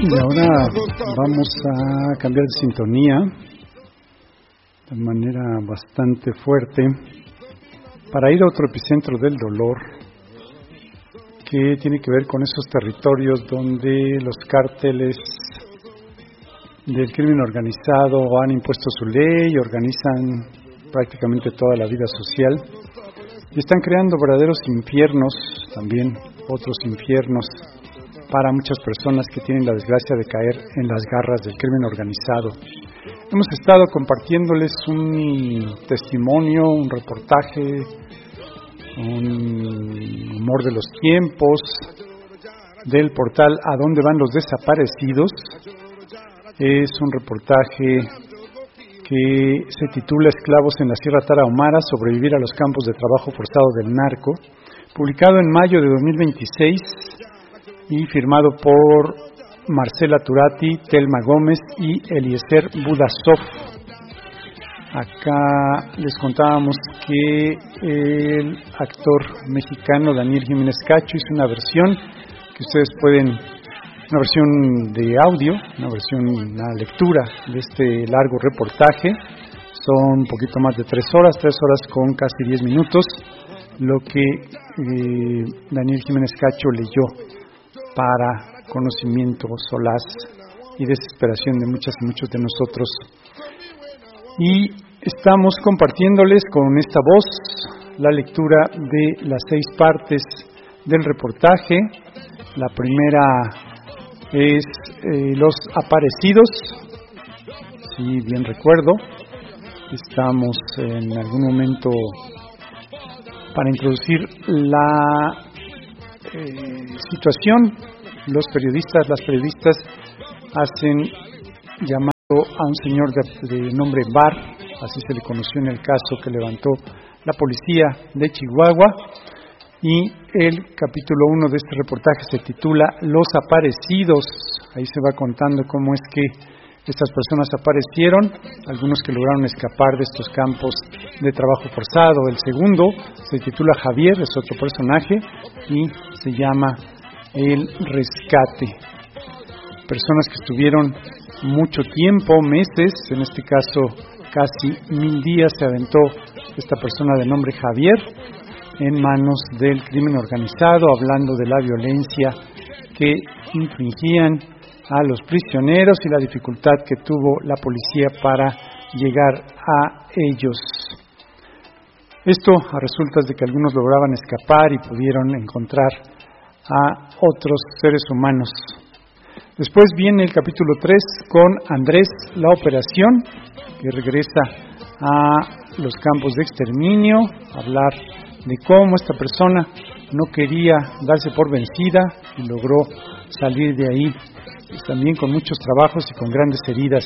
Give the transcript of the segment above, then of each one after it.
Y ahora vamos a cambiar de sintonía de manera bastante fuerte para ir a otro epicentro del dolor que tiene que ver con esos territorios donde los cárteles del crimen organizado han impuesto su ley, organizan prácticamente toda la vida social y están creando verdaderos infiernos, también otros infiernos para muchas personas que tienen la desgracia de caer en las garras del crimen organizado. Hemos estado compartiéndoles un testimonio, un reportaje, un humor de los tiempos del portal A Dónde Van los Desaparecidos. Es un reportaje que se titula Esclavos en la Sierra Tarahumara, sobrevivir a los campos de trabajo forzado del narco, publicado en mayo de 2026 y firmado por Marcela Turati, Telma Gómez y Eliezer Budasov. Acá les contábamos que el actor mexicano Daniel Jiménez Cacho hizo una versión que ustedes pueden, una versión de audio, una lectura de este largo reportaje. Son un poquito más de 3 horas con casi 10 minutos, lo que Daniel Jiménez Cacho leyó para conocimiento, solaz y desesperación de muchas y muchos de nosotros. Y estamos compartiéndoles con esta voz la lectura de las 6 partes del reportaje. La primera es los aparecidos, si bien recuerdo. Estamos en algún momento para introducir la situación. Las periodistas hacen llamado a un señor de nombre Bar, así se le conoció en el caso que levantó la policía de Chihuahua, y el capítulo 1 de este reportaje se titula Los Aparecidos. Ahí se va contando cómo es que estas personas aparecieron, algunos que lograron escapar de estos campos de trabajo forzado. El segundo se titula Javier, es otro personaje, y se llama El Rescate. Personas que estuvieron mucho tiempo, meses, en este caso casi 1000 días, se aventó esta persona de nombre Javier en manos del crimen organizado, hablando de la violencia que infringían a los prisioneros y la dificultad que tuvo la policía para llegar a ellos. Esto a resultas de que algunos lograban escapar y pudieron encontrar a otros seres humanos. Después viene el capítulo 3 con Andrés, la operación, que regresa a los campos de exterminio, a hablar de cómo esta persona no quería darse por vencida y logró salir de ahí, también con muchos trabajos y con grandes heridas.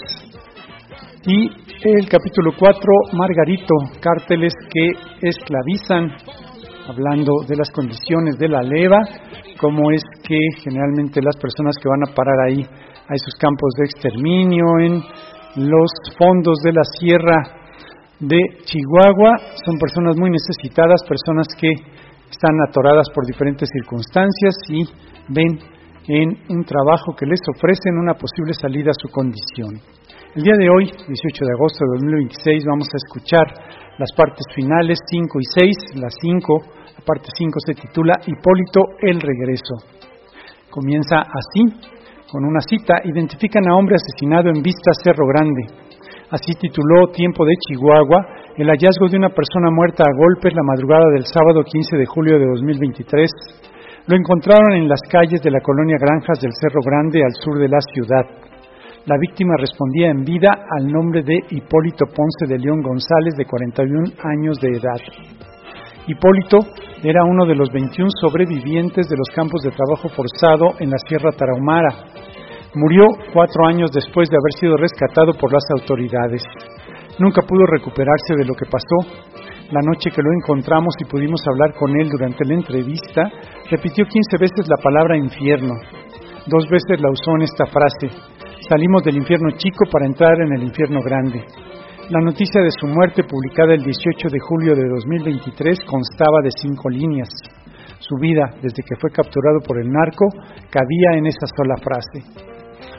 Y el capítulo 4, Margarito, cárteles que esclavizan, hablando de las condiciones de la leva, cómo es que generalmente las personas que van a parar ahí a esos campos de exterminio en los fondos de la sierra de Chihuahua son personas muy necesitadas, personas que están atoradas por diferentes circunstancias y ven en un trabajo que les ofrecen una posible salida a su condición. El día de hoy, 18 de agosto de 2026, vamos a escuchar las partes finales 5 y 6. La parte 5 se titula Hipólito, el regreso. Comienza así, con una cita: identifican a hombre asesinado en Vista Cerro Grande. Así tituló Tiempo de Chihuahua el hallazgo de una persona muerta a golpes la madrugada del sábado 15 de julio de 2023. Lo encontraron en las calles de la colonia Granjas del Cerro Grande, al sur de la ciudad. La víctima respondía en vida al nombre de Hipólito Ponce de León González, de 41 años de edad. Hipólito era uno de los 21 sobrevivientes de los campos de trabajo forzado en la Sierra Tarahumara. Murió 4 años después de haber sido rescatado por las autoridades. Nunca pudo recuperarse de lo que pasó. La noche que lo encontramos y pudimos hablar con él durante la entrevista, repitió 15 veces la palabra infierno. 2 veces la usó en esta frase: salimos del infierno chico para entrar en el infierno grande. La noticia de su muerte, publicada el 18 de julio de 2023, constaba de 5 líneas. Su vida, desde que fue capturado por el narco, cabía en esa sola frase.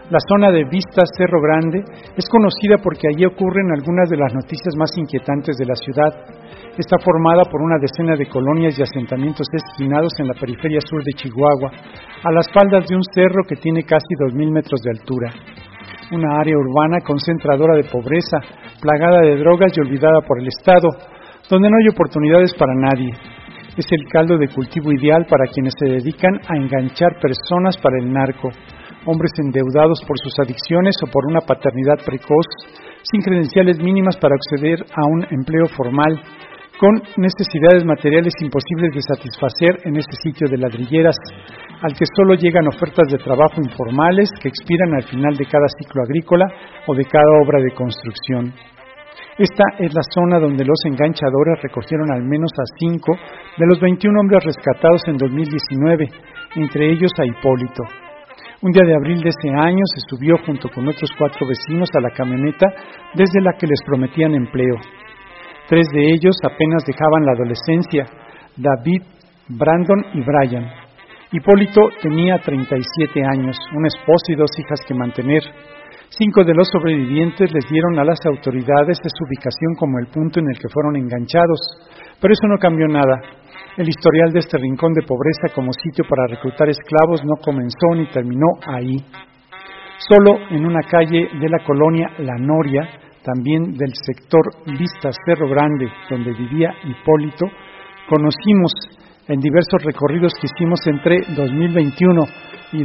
La zona de Vista Cerro Grande es conocida porque allí ocurren algunas de las noticias más inquietantes de la ciudad. Está formada por una decena de colonias y asentamientos esquinados en la periferia sur de Chihuahua, a las faldas de un cerro que tiene casi 2,000 metros de altura. Una área urbana concentradora de pobreza, plagada de drogas y olvidada por el Estado, donde no hay oportunidades para nadie. Es el caldo de cultivo ideal para quienes se dedican a enganchar personas para el narco, hombres endeudados por sus adicciones o por una paternidad precoz, sin credenciales mínimas para acceder a un empleo formal, con necesidades materiales imposibles de satisfacer en este sitio de ladrilleras, al que solo llegan ofertas de trabajo informales que expiran al final de cada ciclo agrícola o de cada obra de construcción. Esta es la zona donde los enganchadores recogieron al menos a 5 de los 21 hombres rescatados en 2019, entre ellos a Hipólito. Un día de abril de ese año se subió junto con otros 4 vecinos a la camioneta desde la que les prometían empleo. 3 de ellos apenas dejaban la adolescencia: David, Brandon y Brian. Hipólito tenía 37 años, una esposa y 2 hijas que mantener. 5 de los sobrevivientes les dieron a las autoridades su ubicación como el punto en el que fueron enganchados, pero eso no cambió nada. El historial de este rincón de pobreza como sitio para reclutar esclavos no comenzó ni terminó ahí. Solo en una calle de la colonia La Noria, también del sector Vista Cerro Grande, donde vivía Hipólito, conocimos en diversos recorridos que hicimos entre 2021 y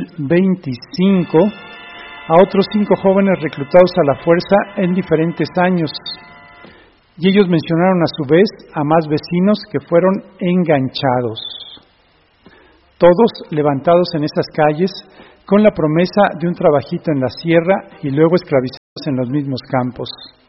2025 a otros 5 jóvenes reclutados a la fuerza en diferentes años. Y ellos mencionaron a su vez a más vecinos que fueron enganchados. Todos levantados en esas calles con la promesa de un trabajito en la sierra y luego esclavizados en los mismos campos.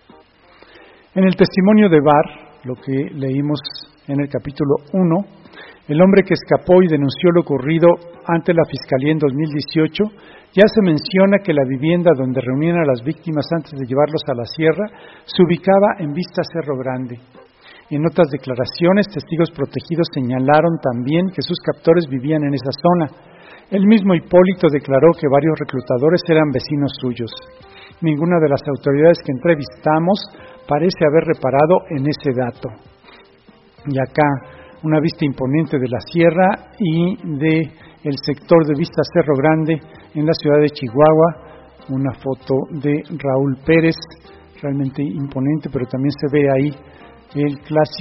En el testimonio de Bar, lo que leímos en el capítulo 1, el hombre que escapó y denunció lo ocurrido ante la Fiscalía en 2018, ya se menciona que la vivienda donde reunían a las víctimas antes de llevarlos a la sierra se ubicaba en Vista Cerro Grande. En otras declaraciones, testigos protegidos señalaron también que sus captores vivían en esa zona. El mismo Hipólito declaró que varios reclutadores eran vecinos suyos. Ninguna de las autoridades que entrevistamos parece haber reparado en ese dato. Y acá, una vista imponente de la sierra y de el sector de Vista Cerro Grande en la ciudad de Chihuahua, una foto de Raúl Pérez, realmente imponente, pero también se ve ahí el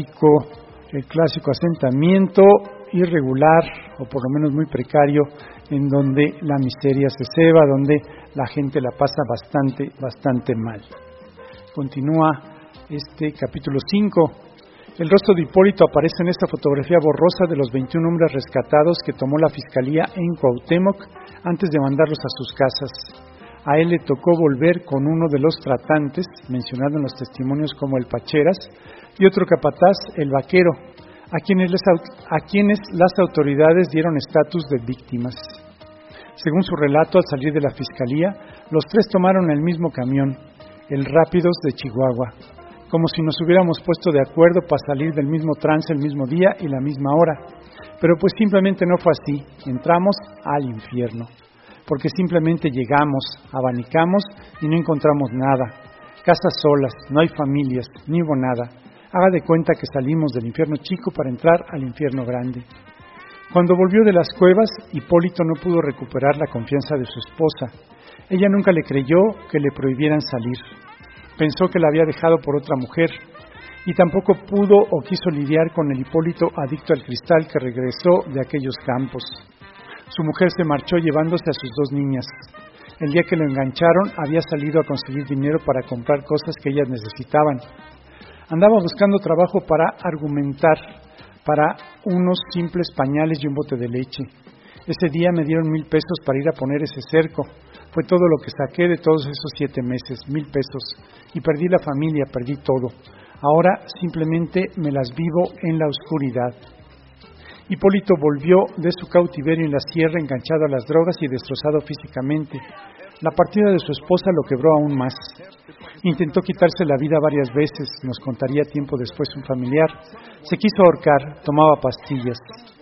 clásico asentamiento irregular, o por lo menos muy precario, en donde la miseria se ceba, donde la gente la pasa bastante mal. Continúa este capítulo 5. El rostro de Hipólito aparece en esta fotografía borrosa de los 21 hombres rescatados que tomó la Fiscalía en Cuauhtémoc antes de mandarlos a sus casas. A él le tocó volver con uno de los tratantes, mencionado en los testimonios como el Pacheras, y otro capataz, el Vaquero, a quienes las autoridades dieron estatus de víctimas. Según su relato, al salir de la Fiscalía, los 3 tomaron el mismo camión, el Rápidos de Chihuahua, como si nos hubiéramos puesto de acuerdo para salir del mismo trance el mismo día y la misma hora. Pero pues simplemente no fue así. Entramos al infierno, porque simplemente llegamos, abanicamos y no encontramos nada. Casas solas, no hay familias, ni hubo nada. Haga de cuenta que salimos del infierno chico para entrar al infierno grande. Cuando volvió de las cuevas, Hipólito no pudo recuperar la confianza de su esposa. Ella nunca le creyó que le prohibieran salir. Pensó que la había dejado por otra mujer y tampoco pudo o quiso lidiar con el Hipólito adicto al cristal que regresó de aquellos campos. Su mujer se marchó llevándose a sus 2 niñas. El día que lo engancharon había salido a conseguir dinero para comprar cosas que ellas necesitaban. Andaba buscando trabajo para argumentar, para unos simples pañales y un bote de leche. Ese día me dieron 1,000 pesos para ir a poner ese cerco. Fue todo lo que saqué de todos esos 7 meses, 1,000 pesos. Y perdí la familia, perdí todo. Ahora simplemente me las vivo en la oscuridad. Hipólito volvió de su cautiverio en la sierra enganchado a las drogas y destrozado físicamente. La partida de su esposa lo quebró aún más. Intentó quitarse la vida varias veces, nos contaría tiempo después un familiar. Se quiso ahorcar, tomaba pastillas.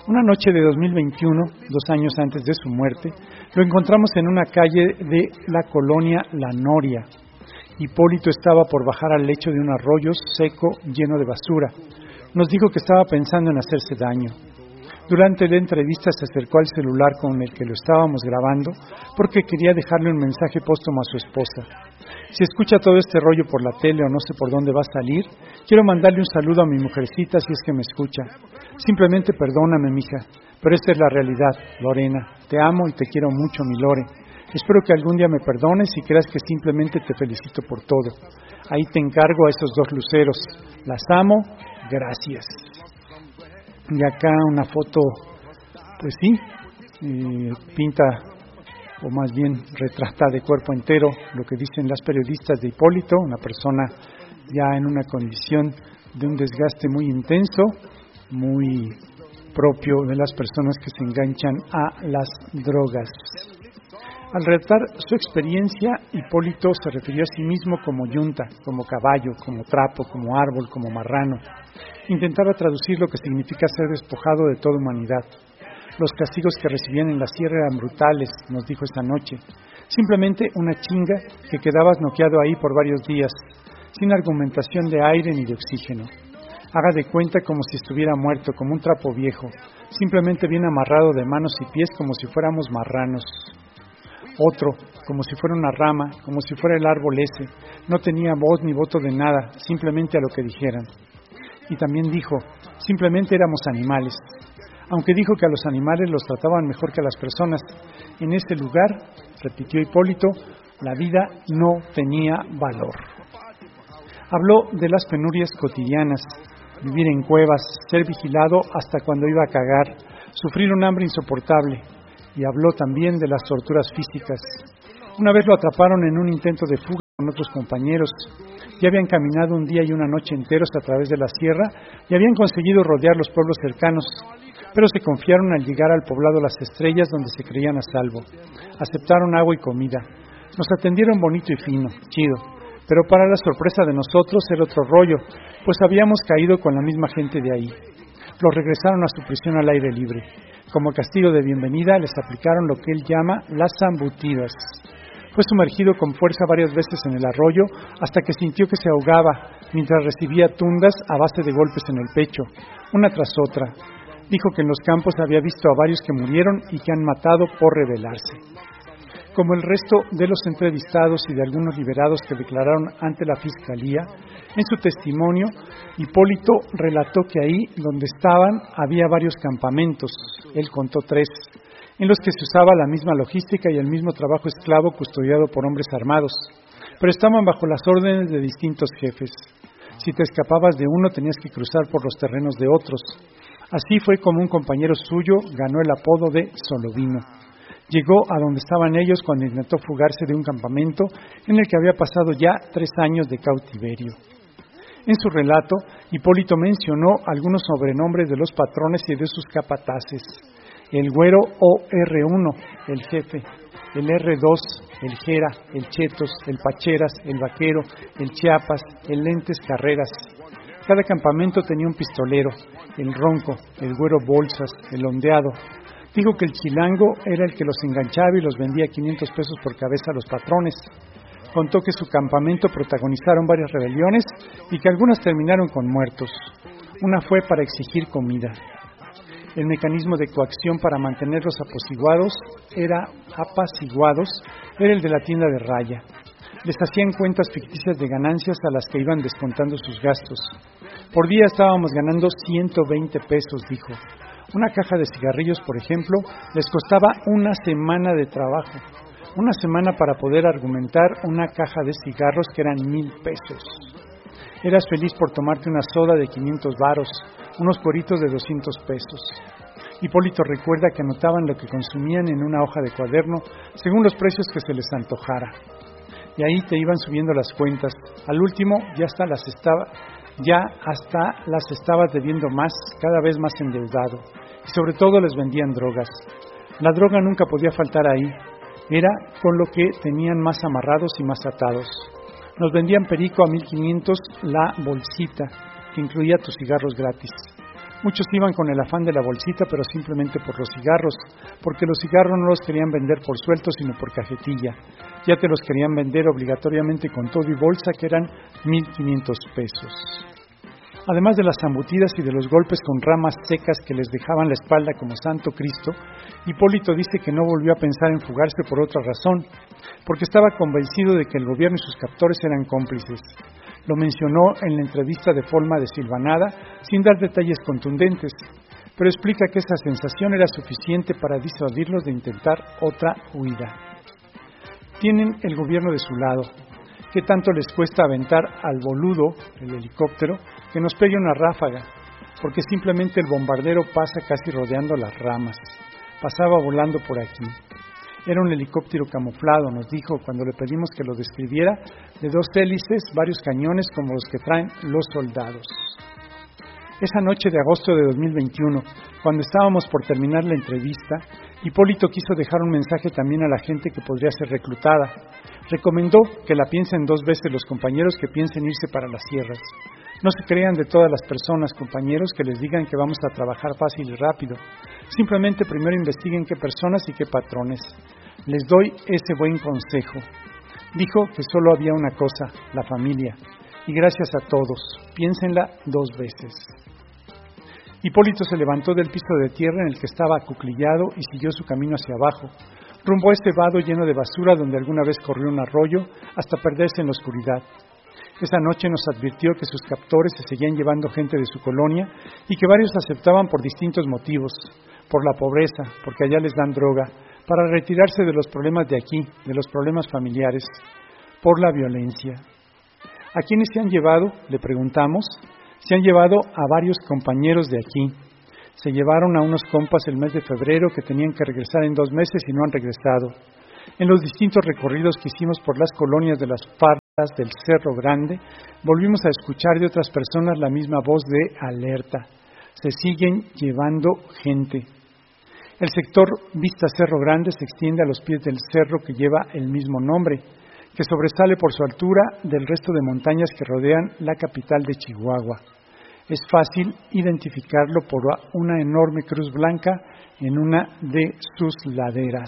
Una noche de 2021, 2 años antes de su muerte, lo encontramos en una calle de la colonia La Noria. Hipólito estaba por bajar al lecho de un arroyo seco lleno de basura. Nos dijo que estaba pensando en hacerse daño. Durante la entrevista se acercó al celular con el que lo estábamos grabando porque quería dejarle un mensaje póstumo a su esposa. Si escucha todo este rollo por la tele o no sé por dónde va a salir, quiero mandarle un saludo a mi mujercita si es que me escucha. Simplemente perdóname, mija, pero esta es la realidad, Lorena. Te amo y te quiero mucho, mi Lore. Espero que algún día me perdones y creas que simplemente te felicito por todo. Ahí te encargo a esos 2 luceros. Las amo, gracias. Y acá una foto, pues sí, pinta, o más bien retrata de cuerpo entero lo que dicen las periodistas de Hipólito, una persona ya en una condición de un desgaste muy intenso, muy propio de las personas que se enganchan a las drogas. Al relatar su experiencia, Hipólito se refirió a sí mismo como yunta, como caballo, como trapo, como árbol, como marrano. Intentaba traducir lo que significa ser despojado de toda humanidad. Los castigos que recibían en la sierra eran brutales, nos dijo esta noche. Simplemente una chinga que quedabas noqueado ahí por varios días, sin argumentación de aire ni de oxígeno. Haga de cuenta como si estuviera muerto, como un trapo viejo, simplemente bien amarrado de manos y pies como si fuéramos marranos. Otro, como si fuera una rama, como si fuera el árbol ese, no tenía voz ni voto de nada, simplemente a lo que dijeran. Y también dijo, simplemente éramos animales. Aunque dijo que a los animales los trataban mejor que a las personas, en ese lugar, repitió Hipólito, la vida no tenía valor. Habló de las penurias cotidianas, vivir en cuevas, ser vigilado hasta cuando iba a cagar, sufrir un hambre insoportable, y habló también de las torturas físicas. Una vez lo atraparon en un intento de fuga con otros compañeros. Ya habían caminado un día y una noche enteros a través de la sierra y habían conseguido rodear los pueblos cercanos, pero se confiaron al llegar al poblado Las Estrellas donde se creían a salvo. Aceptaron agua y comida. Nos atendieron bonito y fino, chido, pero para la sorpresa de nosotros era otro rollo, pues habíamos caído con la misma gente de ahí. Los regresaron a su prisión al aire libre. Como castigo de bienvenida les aplicaron lo que él llama las zambutidas. Fue sumergido con fuerza varias veces en el arroyo hasta que sintió que se ahogaba mientras recibía tundas a base de golpes en el pecho, una tras otra. Dijo que en los campos había visto a varios que murieron y que han matado por rebelarse. Como el resto de los entrevistados y de algunos liberados que declararon ante la Fiscalía, en su testimonio, Hipólito relató que ahí donde estaban había varios campamentos, él contó 3, en los que se usaba la misma logística y el mismo trabajo esclavo custodiado por hombres armados, pero estaban bajo las órdenes de distintos jefes. Si te escapabas de uno tenías que cruzar por los terrenos de otros. Así fue como un compañero suyo ganó el apodo de Solovino. Llegó a donde estaban ellos cuando intentó fugarse de un campamento en el que había pasado ya 3 años de cautiverio. En su relato, Hipólito mencionó algunos sobrenombres de los patrones y de sus capataces. El güero o R1, el jefe, el R2, el Jera, el Chetos, el Pacheras, el Vaquero, el Chiapas, el Lentes Carreras. Cada campamento tenía un pistolero, el Ronco, el güero Bolsas, el Ondeado. Dijo que el Chilango era el que los enganchaba y los vendía a 500 pesos por cabeza a los patrones. Contó que su campamento protagonizaron varias rebeliones y que algunas terminaron con muertos. Una fue para exigir comida. El mecanismo de coacción para mantenerlos apaciguados era el de la tienda de raya. Les hacían cuentas ficticias de ganancias a las que iban descontando sus gastos. Por día estábamos ganando 120 pesos, dijo. Una caja de cigarrillos, por ejemplo, les costaba una semana de trabajo. Una semana para poder argumentar una caja de cigarros que eran 1,000 pesos. Eras feliz por tomarte una soda de 500 varos, unos cueritos de 200 pesos. Hipólito recuerda que anotaban lo que consumían en una hoja de cuaderno según los precios que se les antojara. Y ahí te iban subiendo las cuentas. Al último ya hasta las estabas debiendo más, cada vez más endeudado. Y sobre todo les vendían drogas. La droga nunca podía faltar ahí. Era con lo que tenían más amarrados y más atados. Nos vendían perico a 1,500 la bolsita, que incluía tus cigarros gratis. Muchos iban con el afán de la bolsita, pero simplemente por los cigarros, porque los cigarros no los querían vender por suelto, sino por cajetilla. Ya te los querían vender obligatoriamente con todo y bolsa, que eran 1,500 pesos. Además de las zambutidas y de los golpes con ramas secas que les dejaban la espalda como Santo Cristo, Hipólito dice que no volvió a pensar en fugarse por otra razón, porque estaba convencido de que el gobierno y sus captores eran cómplices. Lo mencionó en la entrevista de forma desilvanada, sin dar detalles contundentes, pero explica que esa sensación era suficiente para disuadirlos de intentar otra huida. Tienen el gobierno de su lado. ¿Qué tanto les cuesta aventar al boludo, el helicóptero, que nos pegue una ráfaga? Porque simplemente el bombardero pasa casi rodeando las ramas. Pasaba volando por aquí. Era un helicóptero camuflado, nos dijo cuando le pedimos que lo describiera, de 2 hélices, varios cañones como los que traen los soldados. Esa noche de agosto de 2021, cuando estábamos por terminar la entrevista, Hipólito quiso dejar un mensaje también a la gente que podría ser reclutada. Recomendó que la piensen 2 veces los compañeros que piensen irse para las sierras. No se crean de todas las personas, compañeros, que les digan que vamos a trabajar fácil y rápido. Simplemente primero investiguen qué personas y qué patrones. Les doy ese buen consejo. Dijo que solo había una cosa, la familia. Y gracias a todos. Piénsenla 2 veces. Hipólito se levantó del piso de tierra en el que estaba acuclillado y siguió su camino hacia abajo, rumbo a este vado lleno de basura donde alguna vez corrió un arroyo hasta perderse en la oscuridad. Esa noche nos advirtió que sus captores se seguían llevando gente de su colonia y que varios aceptaban por distintos motivos, por la pobreza, porque allá les dan droga, para retirarse de los problemas de aquí, de los problemas familiares, por la violencia. ¿A quiénes se han llevado?, le preguntamos. Se han llevado a varios compañeros de aquí. Se llevaron a unos compas el mes de febrero que tenían que regresar en 2 meses y no han regresado. En los distintos recorridos que hicimos por las colonias de las Pardas del Cerro Grande, volvimos a escuchar de otras personas la misma voz de alerta. Se siguen llevando gente. El sector Vista Cerro Grande se extiende a los pies del cerro que lleva el mismo nombre, que sobresale por su altura del resto de montañas que rodean la capital de Chihuahua. Es fácil identificarlo por una enorme cruz blanca en una de sus laderas.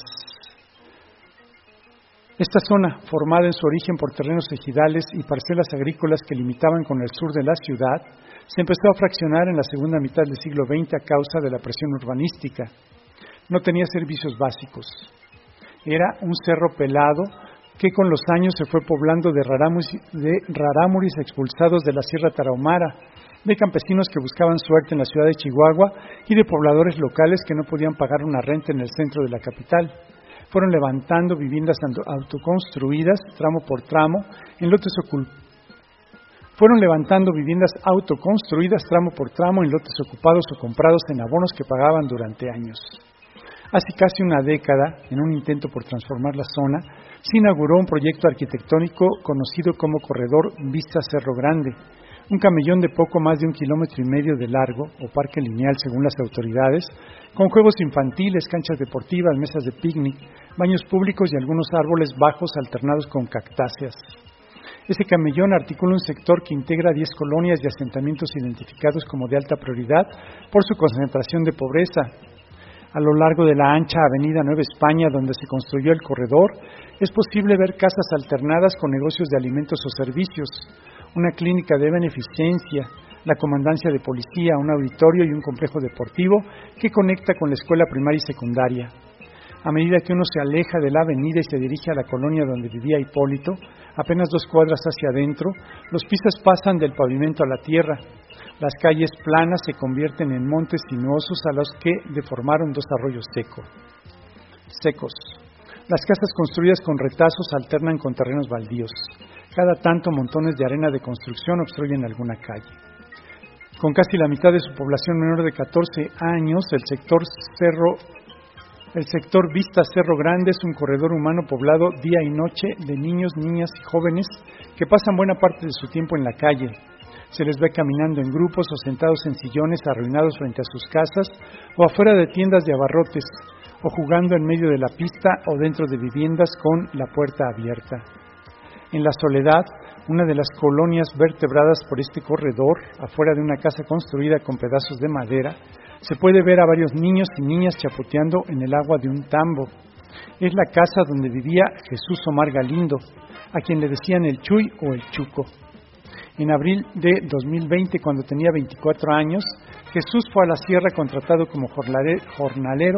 Esta zona, formada en su origen por terrenos ejidales y parcelas agrícolas que limitaban con el sur de la ciudad, se empezó a fraccionar en la segunda mitad del siglo XX a causa de la presión urbanística. No tenía servicios básicos. Era un cerro pelado que con los años se fue poblando de rarámuris expulsados de la Sierra Tarahumara, de campesinos que buscaban suerte en la ciudad de Chihuahua y de pobladores locales que no podían pagar una renta en el centro de la capital. Fueron levantando viviendas autoconstruidas tramo por tramo en lotes ocupados o comprados en abonos que pagaban durante años. Hace casi una década, en un intento por transformar la zona, se inauguró un proyecto arquitectónico conocido como Corredor Vista Cerro Grande, un camellón de poco más de 1,5 kilómetros de largo, o parque lineal según las autoridades, con juegos infantiles, canchas deportivas, mesas de picnic, baños públicos y algunos árboles bajos alternados con cactáceas. Ese camellón articula un sector que integra 10 colonias y asentamientos identificados como de alta prioridad por su concentración de pobreza. A lo largo de la ancha avenida Nueva España, donde se construyó el corredor, es posible ver casas alternadas con negocios de alimentos o servicios, una clínica de beneficencia, la comandancia de policía, un auditorio y un complejo deportivo que conecta con la escuela primaria y secundaria. A medida que uno se aleja de la avenida y se dirige a la colonia donde vivía Hipólito, apenas 2 cuadras hacia adentro, los pisos pasan del pavimento a la tierra. Las calles planas se convierten en montes sinuosos a los que deformaron 2 arroyos secos. Las casas construidas con retazos alternan con terrenos baldíos. Cada tanto montones de arena de construcción obstruyen alguna calle. Con casi la mitad de su población menor de 14 años, el sector Vista Cerro Grande es un corredor humano poblado día y noche de niños, niñas y jóvenes que pasan buena parte de su tiempo en la calle. Se les ve caminando en grupos o sentados en sillones arruinados frente a sus casas o afuera de tiendas de abarrotes o jugando en medio de la pista o dentro de viviendas con la puerta abierta. En La Soledad, una de las colonias vertebradas por este corredor, afuera de una casa construida con pedazos de madera, se puede ver a varios niños y niñas chapoteando en el agua de un tambo. Es la casa donde vivía Jesús Omar Galindo, a quien le decían el Chuy o el Chuco. En abril de 2020, cuando tenía 24 años, Jesús fue a la sierra contratado como jornalero,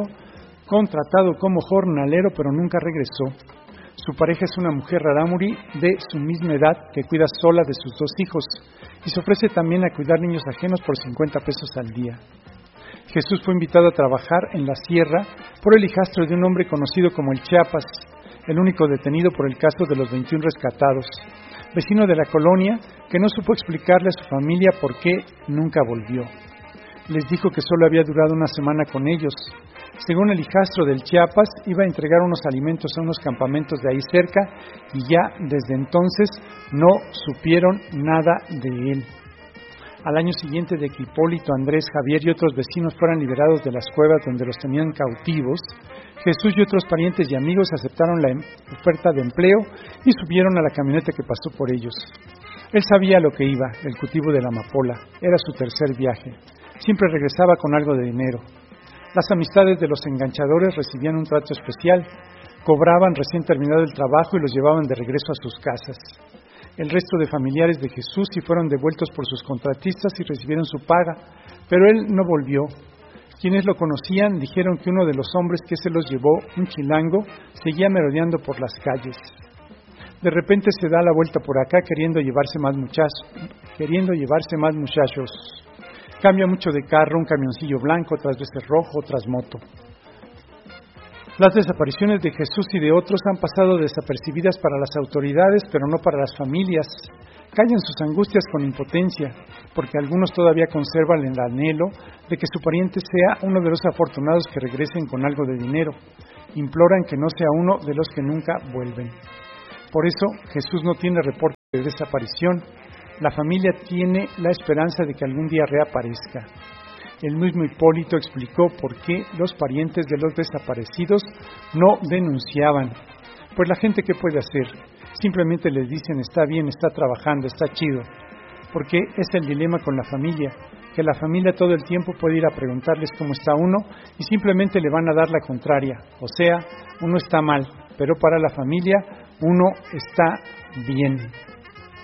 pero nunca regresó. Su pareja es una mujer rarámuri de su misma edad que cuida sola de sus 2 hijos y se ofrece también a cuidar niños ajenos por 50 pesos al día. Jesús fue invitado a trabajar en la sierra por el hijastro de un hombre conocido como el Chiapas, el único detenido por el caso de los 21 rescatados, vecino de la colonia que no supo explicarle a su familia por qué nunca volvió. Les dijo que solo había durado una semana con ellos. Según el hijastro del Chiapas, iba a entregar unos alimentos a unos campamentos de ahí cerca y ya desde entonces no supieron nada de él. Al año siguiente de que Hipólito, Andrés, Javier y otros vecinos fueran liberados de las cuevas donde los tenían cautivos, Jesús y otros parientes y amigos aceptaron la oferta de empleo y subieron a la camioneta que pasó por ellos. Él sabía lo que iba, el cultivo de la amapola, era su tercer viaje. Siempre regresaba con algo de dinero. Las amistades de los enganchadores recibían un trato especial, cobraban recién terminado el trabajo y los llevaban de regreso a sus casas. El resto de familiares de Jesús sí fueron devueltos por sus contratistas y recibieron su paga, pero él no volvió. Quienes lo conocían dijeron que uno de los hombres que se los llevó, un chilango, seguía merodeando por las calles. De repente se da la vuelta por acá queriendo llevarse más muchachos. Cambia mucho de carro, un camioncillo blanco, otras veces rojo, otras moto. Las desapariciones de Jesús y de otros han pasado desapercibidas para las autoridades, pero no para las familias. Callan sus angustias con impotencia, porque algunos todavía conservan el anhelo de que su pariente sea uno de los afortunados que regresen con algo de dinero. Imploran que no sea uno de los que nunca vuelven. Por eso Jesús no tiene reporte de desaparición. La familia tiene la esperanza de que algún día reaparezca. El mismo Hipólito explicó por qué los parientes de los desaparecidos no denunciaban. Pues la gente, ¿qué puede hacer? Simplemente les dicen, está bien, está trabajando, está chido. Porque es el dilema con la familia, que la familia todo el tiempo puede ir a preguntarles cómo está uno y simplemente le van a dar la contraria. O sea, uno está mal, pero para la familia uno está bien.